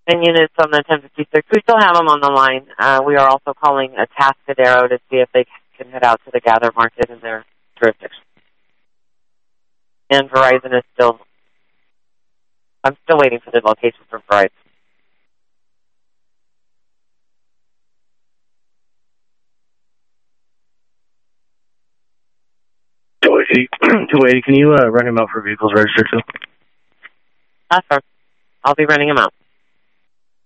and units on the 1056. We still have them on the line. We are also calling Atascadero to see if they can head out to the gather market in their jurisdiction. And Verizon is still... I'm still waiting for the location for Verizon. Can you run him out for vehicles registered too? Sir. I'll be running him out.